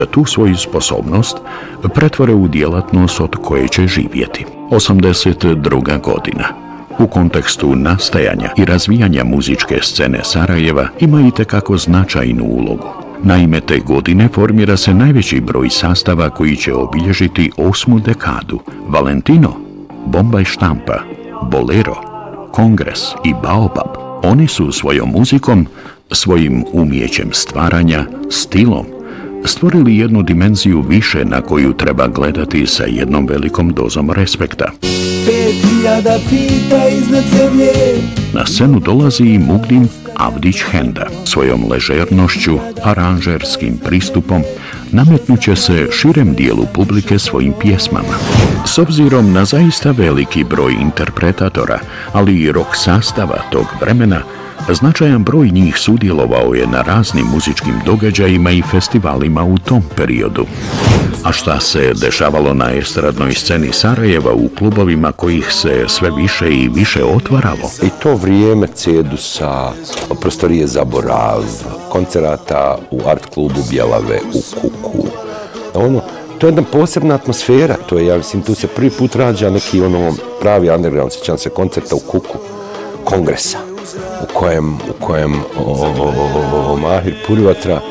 tu svoju sposobnost pretvore u djelatnost od koje će živjeti. 82. godina. U kontekstu nastajanja i razvijanja muzičke scene Sarajeva ima itekako značajnu ulogu. Naime, te godine formira se najveći broj sastava koji će obilježiti 8. dekadu. Valentino, Bomba i štampa, Bolero, Kongres i Baobab. Oni su svojom muzikom, svojim umjećem stvaranja, stilom, stvorili jednu dimenziju više na koju treba gledati sa jednom velikom dozom respekta. 5000 pita iznad zemlje. Na scenu dolazi i Mugdin Avdić-Henda. Svojom ležernošću, aranžerskim pristupom nametnuće se širem dijelu publike svojim pjesmama. S obzirom na zaista veliki broj interpretatora, ali i rock sastava tog vremena, značajan broj njih sudjelovao je na raznim muzičkim događajima i festivalima u tom periodu. A šta se dešavalo na estradnoj sceni Sarajeva u klubovima kojih se sve više i više otvaralo? I to vrijeme cedusa, prostorije Zaborav, koncerata u art klubu Bjelave, u Kuku. To je jedna posebna atmosfera, to je, ja mislim, tu se prvi put rađa neki pravi underground, sjećam se koncerta u Kuku, kongresa, u kojem Mahir Purivatra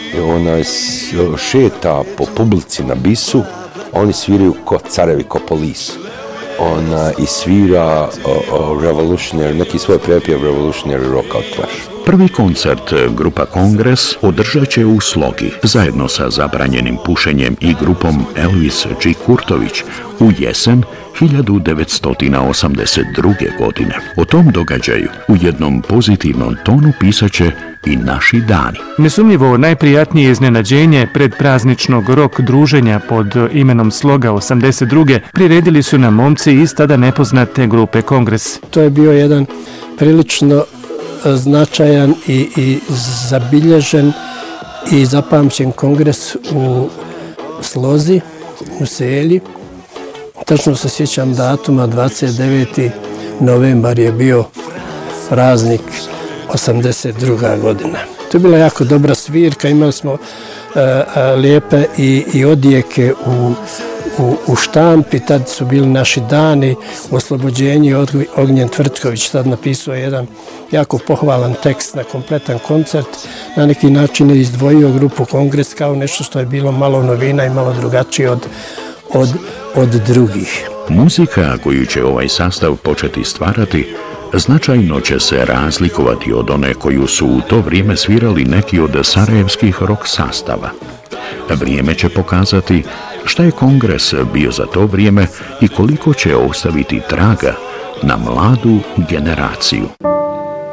šeta po publici na bisu, oni sviraju ko carevi, ko polis. I svira neki svoj prepjev Revolutionary Rock Out Clash. Prvi koncert grupa Kongres održat će u Slogi, zajedno sa zabranjenim pušenjem i grupom Elvis G. Kurtović u jesen 1982. godine. O tom događaju u jednom pozitivnom tonu pisaće i naši dani. Nesumnjivo najprijatnije iznenađenje predprazničnog rock druženja pod imenom Sloga 82. priredili su nam momci iz tada nepoznate grupe Kongres. To je bio jedan prilično značajan i zabilježen i zapamćen kongres u Slozi, u Selji. Tačno se sjećam datuma, 29. novembar je bio praznik 82. godina. To je bila jako dobra svirka, imali smo lijepe i odjeke u štampi, tad su bili naši dani u oslobođenju. Ognjen Tvrtković tad napisao jedan jako pohvalan tekst na kompletan koncert. Na neki način je izdvojio grupu Kongres kao nešto što je bilo malo novina i malo drugačije od drugih. Muzika koju će ovaj sastav početi stvarati značajno će se razlikovati od one koju su u to vrijeme svirali neki od sarajevskih rock sastava. Vrijeme će pokazati šta je Kongres bio za to vrijeme i koliko će ostaviti traga na mladu generaciju.